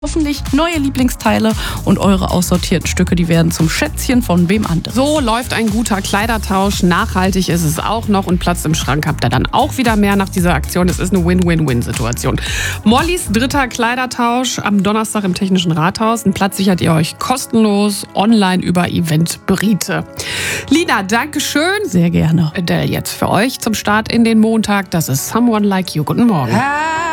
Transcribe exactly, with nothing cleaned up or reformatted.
Hoffentlich neue Lieblingsteile und eure aussortierten Stücke, die werden zum Schätzchen von wem anderes. So läuft ein guter Kleidertausch. Nachhaltig ist es auch noch und Platz im Schrank habt ihr dann auch wieder mehr nach dieser Aktion. Es ist eine Win-Win-Win-Situation. Mollys dritter Kleidertausch am Donnerstag im Technischen Rathaus. Einen Platz sichert ihr euch kostenlos online über Eventbrite. Lina, danke schön. Sehr gerne. Adele jetzt für euch zum Start in den Montag. Das ist Someone Like You. Guten Morgen. Ah.